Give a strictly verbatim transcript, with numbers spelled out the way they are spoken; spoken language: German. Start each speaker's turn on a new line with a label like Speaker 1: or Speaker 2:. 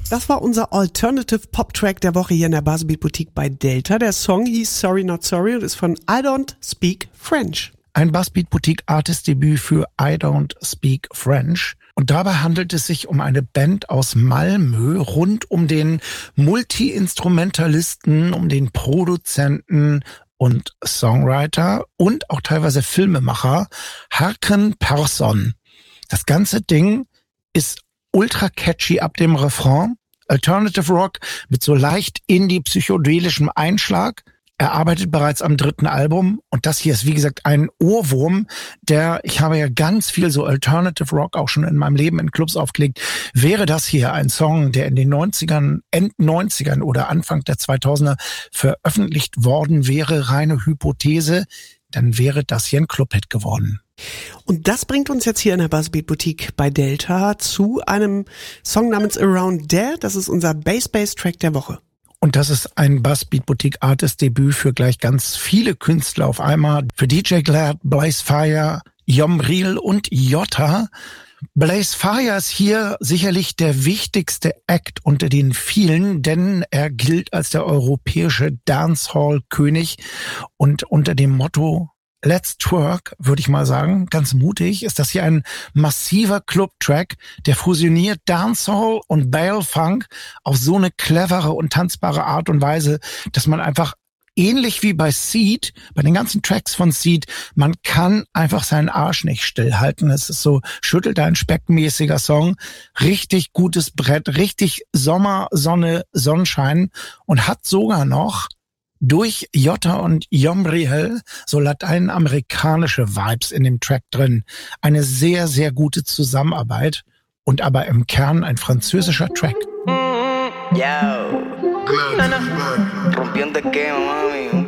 Speaker 1: Das war unser Alternative Pop Track der Woche hier in der Buzzbeat Boutique bei Delta. Der Song hieß Sorry Not Sorry und ist von I Don't Speak French.
Speaker 2: Ein Buzzbeat Boutique Artist Debüt für I Don't Speak French. Und dabei handelt es sich um eine Band aus Malmö rund um den Multi-Instrumentalisten, um den Produzenten und Songwriter und auch teilweise Filmemacher Håkan Persson. Das ganze Ding ist ultra catchy ab dem Refrain. Alternative Rock mit so leicht indie-psychedelischem Einschlag. Er arbeitet bereits am dritten Album und das hier ist, wie gesagt, ein Ohrwurm, der, ich habe ja ganz viel so Alternative Rock auch schon in meinem Leben in Clubs aufgelegt. Wäre das hier ein Song, der in den neunzigern, End neunzigern oder Anfang der zweitausender veröffentlicht worden wäre, reine Hypothese, dann wäre das hier ein Clubhit geworden.
Speaker 1: Und das bringt uns jetzt hier in der Buzzbeat Boutique bei Delta zu einem Song namens Around There. Das ist unser Bass-Bass-Track der Woche.
Speaker 2: Und das ist ein Buzzbeat Boutique Artist Debüt für gleich ganz viele Künstler auf einmal. Für D J Glad, Blaze Fire, Yomril und Jota. Blaze Fire ist hier sicherlich der wichtigste Act unter den vielen, denn er gilt als der europäische Dancehall-König und unter dem Motto Let's Twerk, würde ich mal sagen, ganz mutig, ist das hier ein massiver Club-Track, der fusioniert Dancehall und Bale-Funk auf so eine clevere und tanzbare Art und Weise, dass man einfach ähnlich wie bei Seed, bei den ganzen Tracks von Seed, man kann einfach seinen Arsch nicht stillhalten. Es ist so schüttelt ein speckmäßiger Song, richtig gutes Brett, richtig Sommer, Sonne, Sonnenschein und hat sogar noch durch Jota und Yomril so lateinamerikanische Vibes in dem Track drin. Eine sehr, sehr gute Zusammenarbeit und aber im Kern ein französischer Track.
Speaker 3: Yo, rompiendo esquema, mami.